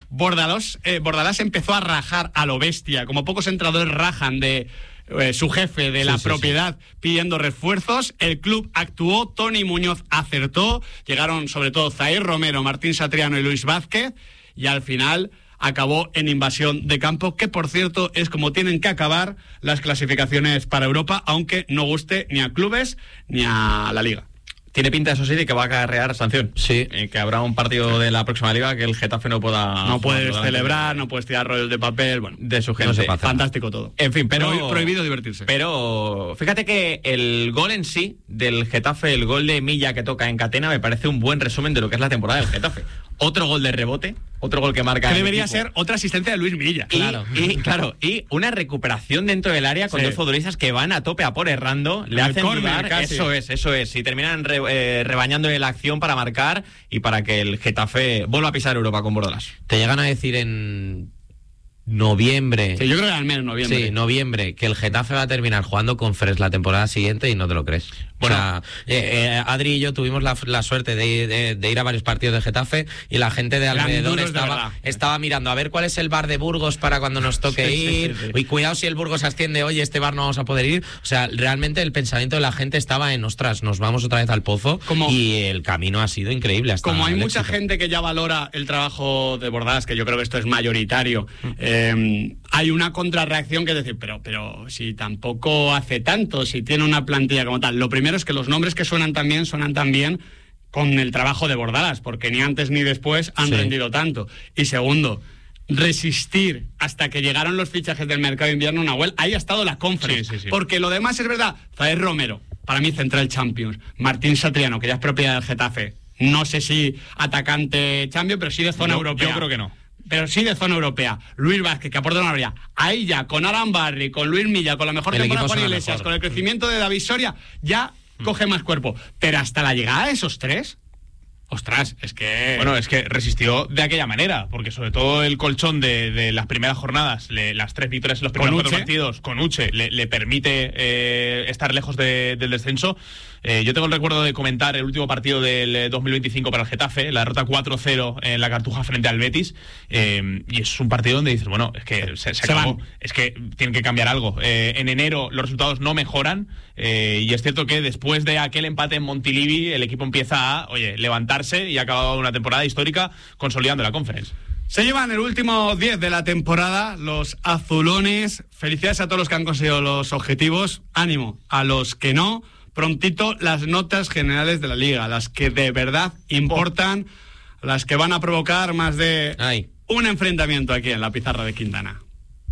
Bordalás empezó a rajar a lo bestia, como pocos entrenadores rajan de su jefe de la propiedad pidiendo refuerzos. El club actuó, Toni Muñoz acertó, llegaron sobre todo Zaïr Romero, Martín Satriano y Luis Vázquez, y al final acabó en invasión de campo, que por cierto es como tienen que acabar las clasificaciones para Europa, aunque no guste ni a clubes ni a la Liga. Tiene pinta, eso sí, de que va a acarrear sanción. Sí. Que habrá un partido de la próxima Liga que el Getafe no pueda... No puedes celebrar, no puedes tirar rollos de papel, bueno, de su gente. No fantástico todo. En fin, pero... Prohibido divertirse. Pero fíjate que el gol en sí del Getafe, el gol de Milla que toca en Catena, me parece un buen resumen de lo que es la temporada del Getafe. Otro gol de rebote, otro gol que marca... Que debería ser otra asistencia de Luis Milla. Y una recuperación dentro del área con dos futbolistas que van a tope a por errando, le hacen dudar, eso es, y terminan rebañándole la acción para marcar y para que el Getafe vuelva a pisar Europa con Bordalás. Te llegan a decir en noviembre... Sí, yo creo que al menos noviembre. Sí, noviembre, que el Getafe va a terminar jugando con Fres la temporada siguiente y no te lo crees. Bueno, o sea, Adri y yo tuvimos la suerte de ir a varios partidos de Getafe y la gente de alrededor estaba mirando a ver cuál es el bar de Burgos para cuando nos toque ir. Y cuidado si el Burgos asciende, oye, este bar no vamos a poder ir. O sea, realmente el pensamiento de la gente estaba en, ostras, nos vamos otra vez al pozo, y el camino ha sido increíble. Hasta como hay mucha gente que ya valora el trabajo de Bordalás, que yo creo que esto es mayoritario, hay una contrarreacción que es decir, pero si tampoco hace tanto, si tiene una plantilla como tal. Lo primero es que los nombres que suenan tan bien con el trabajo de Bordalás, porque ni antes ni después han rendido tanto. Y segundo, resistir hasta que llegaron los fichajes del mercado de invierno, Nahuel, ahí ha estado la Conference. Sí. Porque lo demás es verdad. Zaïr Romero, para mí Central Champions. Martín Satriano, que ya es propiedad del Getafe. No sé si atacante Champions, pero sí de zona europea. Yo creo que no. Pero sí de zona europea. Luis Vázquez, que aporta una mayoría. Ahí ya, con Alan Barry, con Luis Milla, con la mejor temporada de Juan Iglesias, con el crecimiento de David Soria, ya coge más cuerpo. Pero hasta la llegada de esos tres, ostras, es que... Bueno, es que resistió de aquella manera, porque sobre todo el colchón de las primeras jornadas, las 3 victorias en los primeros 4 partidos, con Uche, le permite estar lejos del descenso. Yo tengo el recuerdo de comentar el último partido del 2025 para el Getafe, la derrota 4-0 en la Cartuja frente al Betis, y es un partido donde dices, bueno, es que se acabó, es que tienen que cambiar algo. En enero los resultados no mejoran, y es cierto que después de aquel empate en Montilivi, el equipo empieza a, levantarse y ha acabado una temporada histórica consolidando la Conference. Se llevan el último 10 de la temporada los azulones. Felicidades a todos los que han conseguido los objetivos. Ánimo a los que no. Prontito las notas generales de la Liga, las que de verdad importan, las que van a provocar más de un enfrentamiento aquí en la pizarra de Quintana.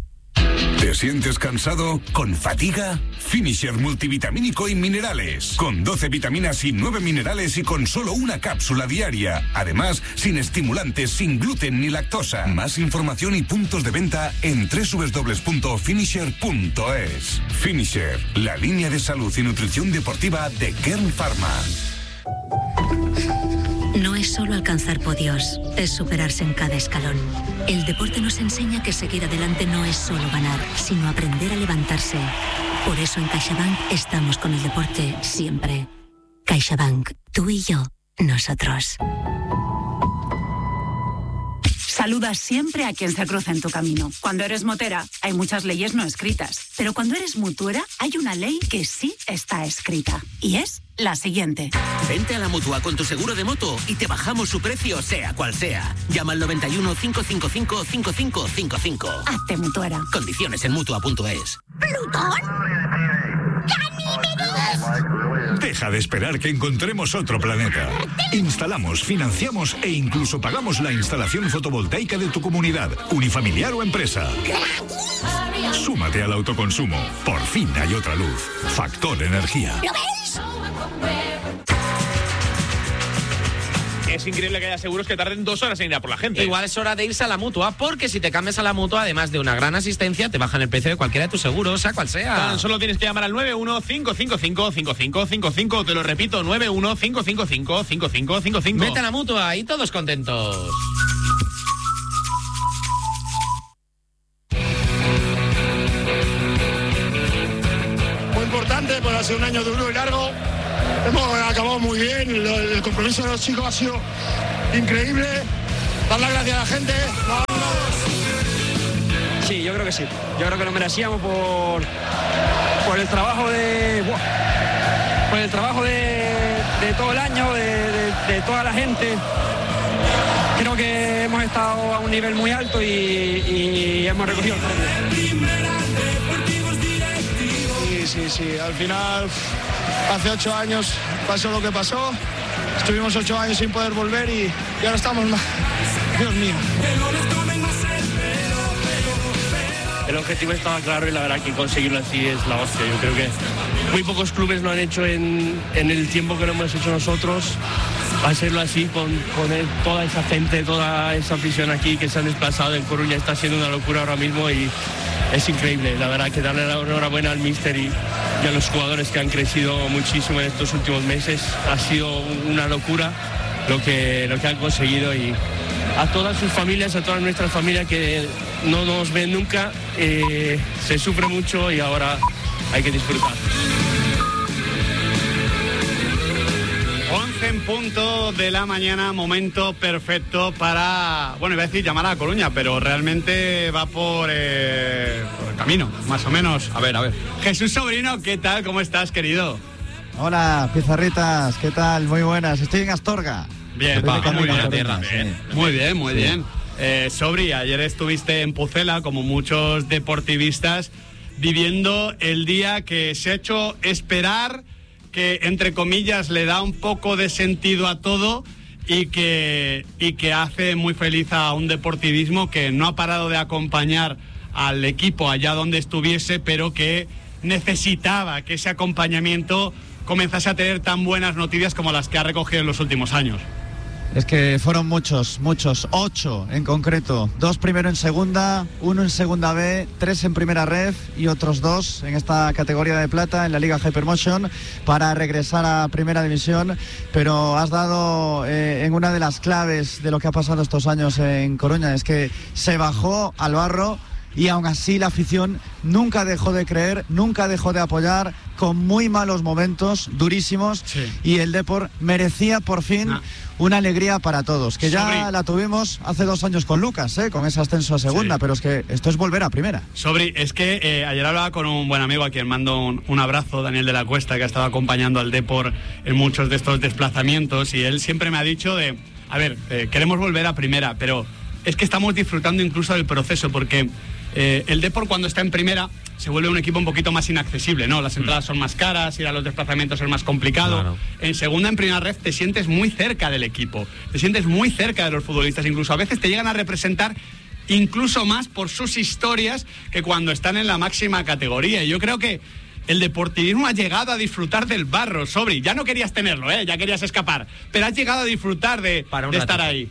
¿Te sientes cansado? ¿Con fatiga? Finisher multivitamínico y minerales. Con 12 vitaminas y 9 minerales y con solo una cápsula diaria. Además, sin estimulantes, sin gluten ni lactosa. Más información y puntos de venta en www.finisher.es. Finisher, la línea de salud y nutrición deportiva de Kern Pharma. No es solo alcanzar podios, es superarse en cada escalón. El deporte nos enseña que seguir adelante no es solo ganar, sino aprender a levantarse. Por eso en CaixaBank estamos con el deporte siempre. CaixaBank, tú y yo, nosotros. Saluda siempre a quien se cruza en tu camino. Cuando eres motera, hay muchas leyes no escritas. Pero cuando eres mutuera, hay una ley que sí está escrita. Y es la siguiente. Vente a la Mutua con tu seguro de moto y te bajamos su precio, sea cual sea. Llama al 91 555 5555. Hazte mutuera. Condiciones en Mutua.es. ¿Plutón? ¡Ganímedes! Deja de esperar que encontremos otro planeta. Instalamos, financiamos e incluso pagamos la instalación fotovoltaica de tu comunidad, unifamiliar o empresa. Súmate al autoconsumo. Por fin hay otra luz. Factor Energía. ¿Lo veis? Es increíble que haya seguros que tarden 2 horas en ir a por la gente. Igual es hora de irse a la Mutua, porque si te cambias a la Mutua, además de una gran asistencia, te bajan el precio de cualquiera de tus seguros, sea cual sea. Tan solo tienes que llamar al 91-555-5555. Te lo repito, 91-555-5555. Vete a la Mutua y todos contentos. Muy importante, por hacer un año duro y largo. Hemos acabado muy bien, el compromiso de los chicos ha sido increíble. Dar las gracias a la gente. Sí, yo creo que sí. Yo creo que lo merecíamos por el trabajo de todo el año, de toda la gente. Creo que hemos estado a un nivel muy alto y hemos recogido el premio. Sí, al final, hace 8 años pasó lo que pasó, estuvimos 8 años sin poder volver y ahora estamos más. Dios mío. El objetivo estaba claro y la verdad que conseguirlo así es la hostia. Yo creo que muy pocos clubes lo han hecho en el tiempo que lo hemos hecho nosotros. Hacerlo así con toda esa gente, toda esa afición aquí que se han desplazado en Coruña está siendo una locura ahora mismo y es increíble. La verdad que darle la enhorabuena al míster y a los jugadores que han crecido muchísimo en estos últimos meses. Ha sido una locura lo que han conseguido y a todas sus familias, a todas nuestras familias que no nos ven nunca, se sufre mucho y ahora hay que disfrutar. 11 en punto de la mañana, momento perfecto para, bueno, iba a decir llamar a Coruña, pero realmente va por el camino, más o menos. A ver. Jesús Sobrino, ¿qué tal? ¿Cómo estás, querido? Hola, pizarritas, ¿qué tal? Muy buenas, estoy en Astorga. Bien, muy buena tierra. Sí. Muy bien. Sobri, ayer estuviste en Pucela, como muchos deportivistas, viviendo el día que se ha hecho esperar, que entre comillas le da un poco de sentido a todo y que hace muy feliz a un deportivismo que no ha parado de acompañar al equipo allá donde estuviese, pero que necesitaba que ese acompañamiento comenzase a tener tan buenas noticias como las que ha recogido en los últimos años. Es que fueron muchos, 8 en concreto, 2 primero en segunda, 1 en segunda B, 3 en primera ref y otros 2 en esta categoría de plata en la Liga Hypermotion para regresar a primera división, pero has dado en una de las claves de lo que ha pasado estos años en Coruña, es que se bajó al barro y aún así la afición nunca dejó de creer, nunca dejó de apoyar, con muy malos momentos, durísimos, sí. Y el Depor merecía por fin una alegría para todos, que ya la tuvimos hace 2 años con Lucas, con ese ascenso a segunda, sí. Pero es que esto es volver a primera. Sobri, es que ayer hablaba con un buen amigo a quien mando un abrazo, Daniel de la Cuesta, que ha estado acompañando al Depor en muchos de estos desplazamientos, y él siempre me ha dicho queremos volver a primera, pero es que estamos disfrutando incluso del proceso, porque el Depor cuando está en primera se vuelve un equipo un poquito más inaccesible, ¿no? Las entradas son más caras, ir a los desplazamientos es más complicado. Claro. En segunda, en primera ref, te sientes muy cerca del equipo, te sientes muy cerca de los futbolistas, incluso a veces te llegan a representar incluso más por sus historias que cuando están en la máxima categoría. Y yo creo que el deportivismo ha llegado a disfrutar del barro, Sobri. Ya no querías tenerlo, ya querías escapar, pero has llegado a disfrutar de estar ahí.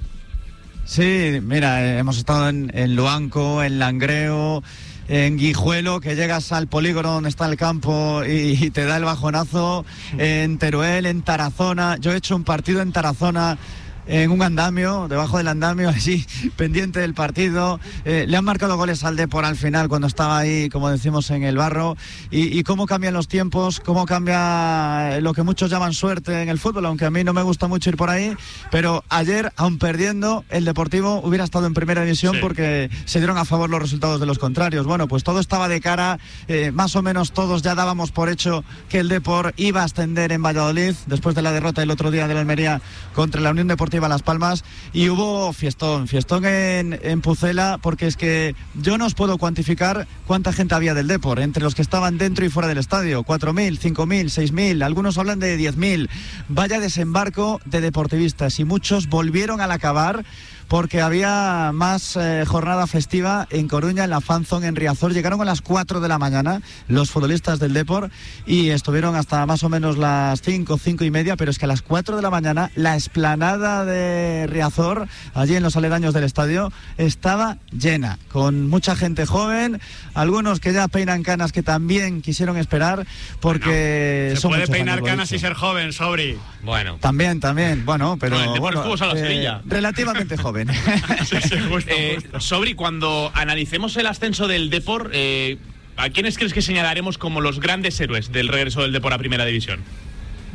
Sí, mira, hemos estado en Luanco, en Langreo, en Guijuelo, que llegas al polígono donde está el campo y te da el bajonazo, en Teruel, en Tarazona. Yo he hecho un partido en Tarazona en un andamio, debajo del andamio, así, pendiente del partido. Le han marcado goles al Depor al final cuando estaba ahí, como decimos, en el barro. Y cómo cambian los tiempos, cómo cambia lo que muchos llaman suerte en el fútbol, aunque a mí no me gusta mucho ir por ahí. Pero ayer, aun perdiendo, el Deportivo hubiera estado en primera división, sí, porque se dieron a favor los resultados de los contrarios. Bueno, pues todo estaba de cara, más o menos todos ya dábamos por hecho que el Depor iba a ascender en Valladolid, después de la derrota el otro día de la Almería contra la Unión Deportiva Las Palmas, y hubo fiestón en Pucela, porque es que yo no os puedo cuantificar cuánta gente había del Depor, entre los que estaban dentro y fuera del estadio, 4.000, 5.000, 6.000, algunos hablan de 10.000, vaya desembarco de deportivistas, y muchos volvieron al acabar, porque había más jornada festiva en Coruña, en la Fanzone, en Riazor. Llegaron a las 4 de la mañana los futbolistas del Depor y estuvieron hasta más o menos las 5:30, pero es que a las 4 de la mañana la explanada de Riazor, allí en los aledaños del estadio, estaba llena, con mucha gente joven, algunos que ya peinan canas que también quisieron esperar, porque se puede peinar canas y ser joven, Sobri. Bueno. También, bueno, pero el Depor estuvo a la Sevilla. Relativamente joven. Sí, justo. Sobri, cuando analicemos el ascenso del Depor, ¿a quiénes crees que señalaremos como los grandes héroes del regreso del Depor a primera división?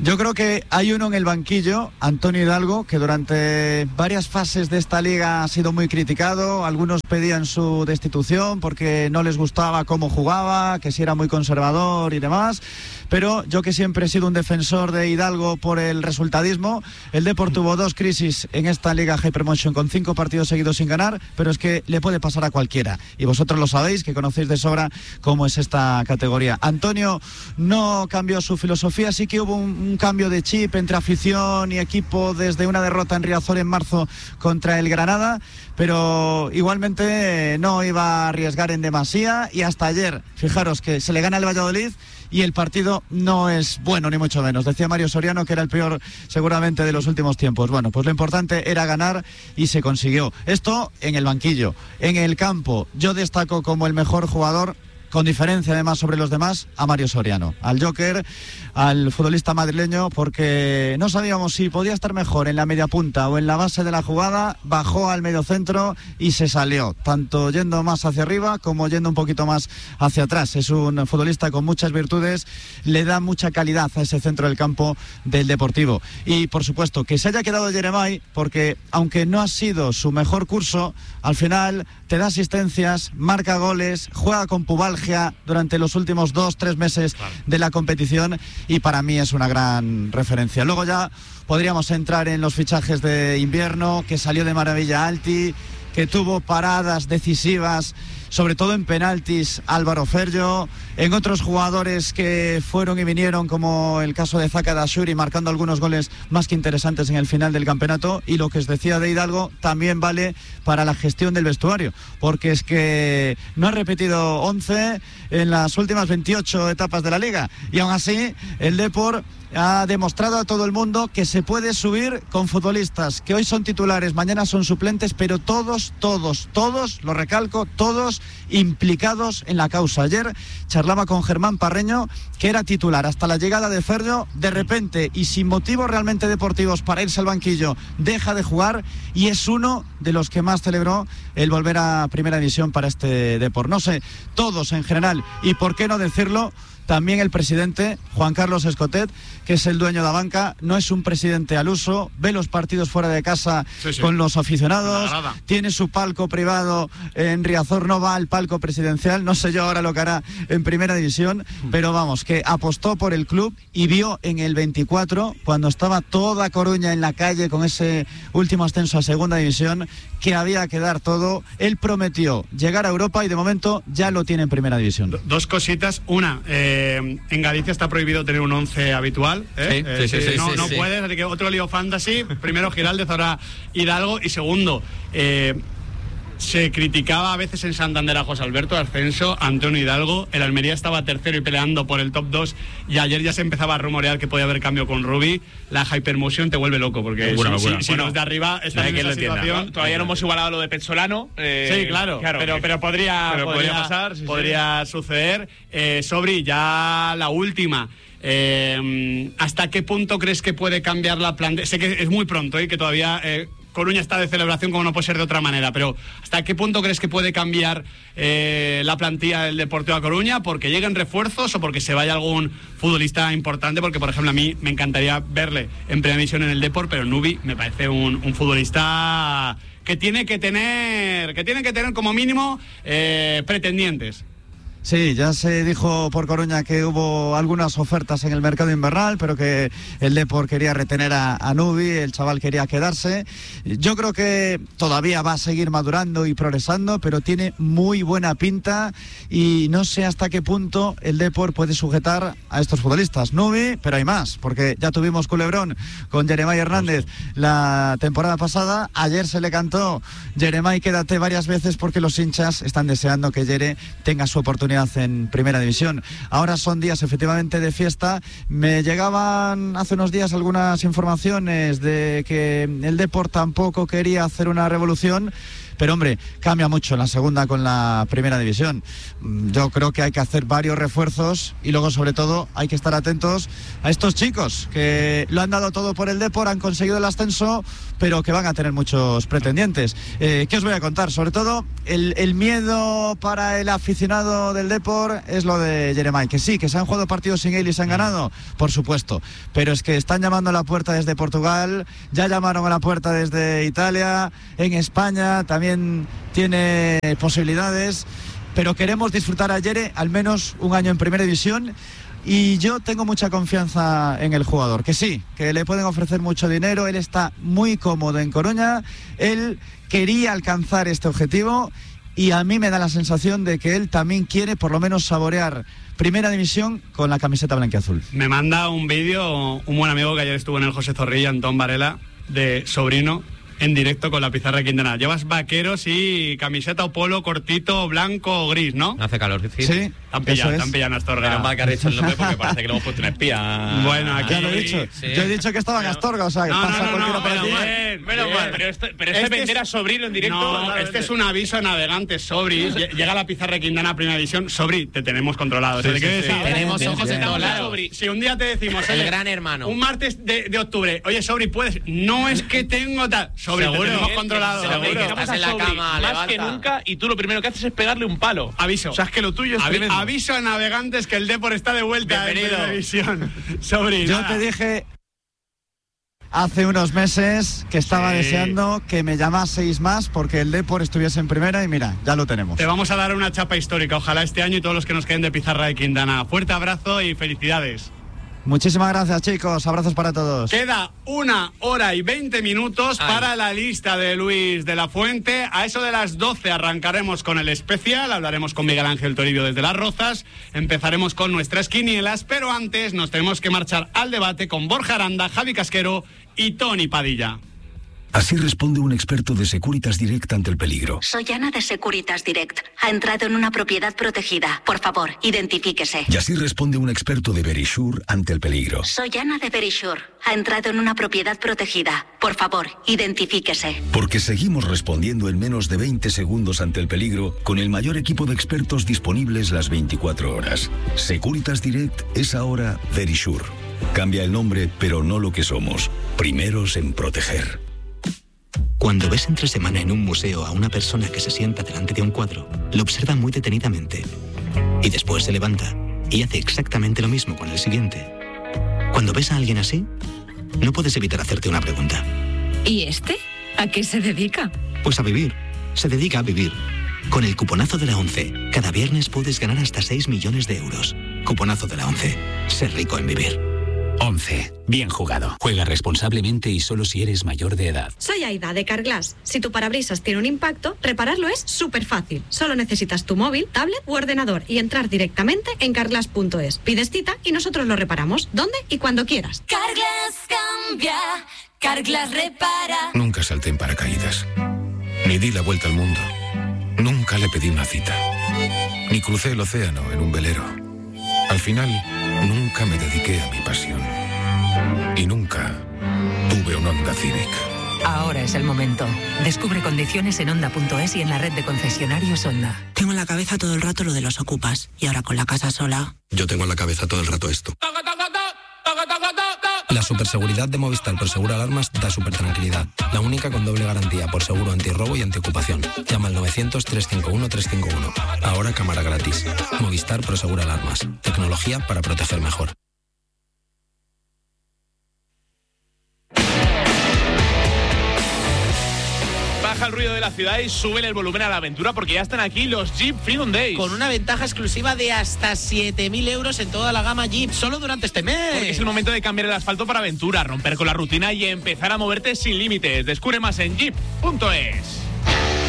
Yo creo que hay uno en el banquillo, Antonio Hidalgo, que durante varias fases de esta liga ha sido muy criticado. Algunos pedían su destitución porque no les gustaba cómo jugaba, que si era muy conservador y demás. Pero yo, que siempre he sido un defensor de Hidalgo por el resultadismo, el Depor tuvo 2 crisis en esta Liga Hypermotion con 5 partidos seguidos sin ganar, pero es que le puede pasar a cualquiera. Y vosotros lo sabéis, que conocéis de sobra cómo es esta categoría. Antonio no cambió su filosofía, sí que hubo un cambio de chip entre afición y equipo desde una derrota en Riazor en marzo contra el Granada, pero igualmente no iba a arriesgar en demasía, y hasta ayer, fijaros que se le gana al Valladolid y el partido no es bueno, ni mucho menos. Decía Mario Soriano que era el peor seguramente de los últimos tiempos. Bueno, pues lo importante era ganar y se consiguió. Esto en el banquillo. En el campo, yo destaco como el mejor jugador, con diferencia además sobre los demás, a Mario Soriano, al Joker, al futbolista madrileño, porque no sabíamos si podía estar mejor en la media punta o en la base de la jugada. Bajó al medio centro y se salió, tanto yendo más hacia arriba como yendo un poquito más hacia atrás. Es un futbolista con muchas virtudes, le da mucha calidad a ese centro del campo del Deportivo. Y por supuesto que se haya quedado Jeremai, porque aunque no ha sido su mejor curso, al final te da asistencias, marca goles, juega con pubalgia durante los últimos 2-3 meses de la competición, y para mí es una gran referencia. Luego ya podríamos entrar en los fichajes de invierno, que salió de maravilla Alti, que tuvo paradas decisivas, sobre todo en penaltis, Álvaro Ferjo, en otros jugadores que fueron y vinieron, como el caso de Zaka Dashuri, marcando algunos goles más que interesantes en el final del campeonato. Y lo que os decía de Hidalgo también vale para la gestión del vestuario, porque es que no ha repetido 11 en las últimas 28 etapas de la liga, y aún así el Depor ha demostrado a todo el mundo que se puede subir con futbolistas que hoy son titulares, mañana son suplentes, pero todos, lo recalco, todos implicados en la causa. Ayer charlaba con Germán Parreño, que era titular hasta la llegada de Ferjo, de repente y sin motivos realmente deportivos para irse al banquillo, deja de jugar, y es uno de los que más celebró el volver a Primera División para este Depor. No sé, todos en general, y por qué no decirlo, también el presidente, Juan Carlos Escotet, que es el dueño de la banca, no es un presidente al uso, ve los partidos fuera de casa con los aficionados, tiene su palco privado en Riazor, no va al palco presidencial. No sé yo ahora lo que hará en Primera División, pero vamos, que apostó por el club y vio en el 24, cuando estaba toda Coruña en la calle con ese último ascenso a Segunda División, que había que dar todo. Él prometió llegar a Europa y de momento ya lo tiene en Primera División. Dos cositas. Una, en Galicia está prohibido tener un 11 habitual. No puedes, así que otro lío fantasy. Primero Giraldez, ahora Hidalgo. Y segundo, se criticaba a veces en Santander a José Alberto, ascenso, Antonio Hidalgo. El Almería estaba tercero y peleando por el top 2, y ayer ya se empezaba a rumorear que podía haber cambio con Rubi. La Hypermotion te vuelve loco, porque si los de arriba están en esa situación. Todavía no hemos igualado lo de Pezzolano. Sí, claro, pero podría pasar, podría suceder. Sobri, ya la última. ¿Hasta qué punto crees que puede cambiar la plantilla? Sé que es muy pronto y que todavía Coruña está de celebración, como no puede ser de otra manera, pero ¿hasta qué punto crees que puede cambiar la plantilla del Deportivo A Coruña? ¿Porque lleguen refuerzos o porque se vaya algún futbolista importante? Porque, por ejemplo, a mí me encantaría verle en Primera División en el Depor, pero Nubi me parece un futbolista que tiene que tener como mínimo pretendientes. Sí, ya se dijo por Coruña que hubo algunas ofertas en el mercado invernal, pero que el Depor quería retener a Nubi, el chaval quería quedarse. Yo creo que todavía va a seguir madurando y progresando, pero tiene muy buena pinta, y no sé hasta qué punto el Depor puede sujetar a estos futbolistas. Nubi, pero hay más, porque ya tuvimos culebrón con Jeremai Hernández la temporada pasada. Ayer se le cantó: Jeremai, quédate, varias veces, porque los hinchas están deseando que Jere tenga su oportunidad en Primera División. Ahora son días efectivamente de fiesta. Me llegaban hace unos días algunas informaciones de que el Depor tampoco quería hacer una revolución, pero hombre, cambia mucho la segunda con la primera división. Yo creo que hay que hacer varios refuerzos y luego sobre todo hay que estar atentos a estos chicos que lo han dado todo por el Depor, han conseguido el ascenso, pero que van a tener muchos pretendientes. ¿Qué os voy a contar? Sobre todo el miedo para el aficionado del Depor es lo de Jeremai, que sí, que se han jugado partidos sin él y se han ganado, por supuesto, pero es que están llamando a la puerta desde Portugal, ya llamaron a la puerta desde Italia, en España también tiene posibilidades, pero queremos disfrutar a Yere al menos un año en primera división. Y yo tengo mucha confianza en el jugador, que sí, que le pueden ofrecer mucho dinero, él está muy cómodo en Coruña, él quería alcanzar este objetivo y a mí me da la sensación de que él también quiere por lo menos saborear primera división con la camiseta blanquiazul. Me manda un vídeo un buen amigo que ayer estuvo en el José Zorrilla, Antón Varela, de Sobrino, en directo con la pizarra de Quintana. Llevas vaqueros y camiseta o polo cortito, blanco o gris, ¿no? Hace calor, sí. Tan pillado, Astorga. Menos mal que has dicho el nombre porque parece que le hemos puesto una espía. Bueno, aquí ya lo he dicho. Sí. Yo he dicho que estaba en Astorga, o sea, que pasa cualquiera por allí. Menos mal. Pero este vender a Sobrino en directo. No, este es un aviso a navegantes, Sobri. Llega la pizarra de Quintana, primera división. Sobri, te tenemos controlado. Tenemos ojos en todos lados. Si un día te decimos, el gran hermano, un martes de octubre, oye, Sobri, ¿puedes? No es que tengo tal. Sobri, te tenemos controlado. Seguro. Estás en la cama, más que nunca, y tú lo primero que haces es pegarle un palo. Aviso. O sea, es que lo tuyo es tremendo. Aviso a navegantes que el Depor está de vuelta en primera división. Sobri, yo te dije hace unos meses que estaba deseando que me llamaseis más porque el Depor estuviese en primera y mira, ya lo tenemos. Te vamos a dar una chapa histórica, ojalá este año y todos los que nos queden de pizarra de Quintana. Fuerte abrazo y felicidades. Muchísimas gracias, chicos, abrazos para todos. Queda 1 hora y 20 minutos para la lista de Luis de la Fuente. A eso de las 12 arrancaremos con el especial, hablaremos con Miguel Ángel Toribio desde Las Rozas, empezaremos con nuestras quinielas, pero antes nos tenemos que marchar al debate con Borja Aranda, Javi Casquero y Tony Padilla. Así responde un experto de Securitas Direct ante el peligro. Soy Ana de Securitas Direct. Ha entrado en una propiedad protegida. Por favor, identifíquese. Y así responde un experto de Verisure ante el peligro. Soy Ana de Verisure. Ha entrado en una propiedad protegida. Por favor, identifíquese. Porque seguimos respondiendo en menos de 20 segundos ante el peligro con el mayor equipo de expertos disponibles las 24 horas. Securitas Direct es ahora Verisure. Cambia el nombre, pero no lo que somos. Primeros en proteger. Cuando ves entre semana en un museo a una persona que se sienta delante de un cuadro, lo observa muy detenidamente y después se levanta y hace exactamente lo mismo con el siguiente. Cuando ves a alguien así, no puedes evitar hacerte una pregunta. ¿Y este? ¿A qué se dedica? Pues a vivir. Se dedica a vivir. Con el cuponazo de la 11, cada viernes puedes ganar hasta 6 millones de euros. Cuponazo de la 11. Ser rico en vivir. 11. Bien jugado. Juega responsablemente y solo si eres mayor de edad. Soy Aida de Carglass. Si tu parabrisas tiene un impacto, repararlo es súper fácil. Solo necesitas tu móvil, tablet u ordenador y entrar directamente en carglass.es. Pides cita y nosotros lo reparamos. ¿Dónde y cuando quieras? Carglass cambia. Carglass repara. Nunca salté en paracaídas. Ni di la vuelta al mundo. Nunca le pedí una cita. Ni crucé el océano en un velero. Al final, nunca me dediqué a mi pasión. Y nunca tuve un Honda Civic. Ahora es el momento. Descubre condiciones en Honda.es y en la red de concesionarios Honda. Tengo en la cabeza todo el rato lo de los ocupas. Y ahora con la casa sola... Yo tengo en la cabeza todo el rato esto. La superseguridad de Movistar por Seguro Alarmas da super tranquilidad. La única con doble garantía por seguro antirrobo y antiocupación. Llama al 900-351-351. Ahora cámara gratis. Movistar por Seguro Alarmas. Tecnología para proteger mejor. Baja el ruido de la ciudad y sube el volumen a la aventura porque ya están aquí los Jeep Freedom Days. Con una ventaja exclusiva de hasta 7.000 euros en toda la gama Jeep, solo durante este mes. Porque es el momento de cambiar el asfalto para aventura, romper con la rutina y empezar a moverte sin límites. Descubre más en Jeep.es.